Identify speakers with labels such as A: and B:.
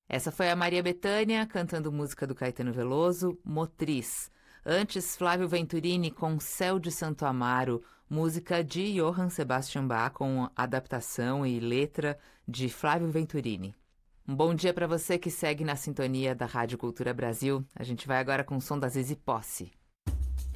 A: Essa foi a Maria Bethânia cantando música do Caetano Veloso, Motriz. Antes, Flávio Venturini com Céu de Santo Amaro, música de Johann Sebastian Bach com adaptação e letra de Flávio Venturini. Um bom dia para você que segue na sintonia da Rádio Cultura Brasil. A gente vai agora com o som da Zizi Posse.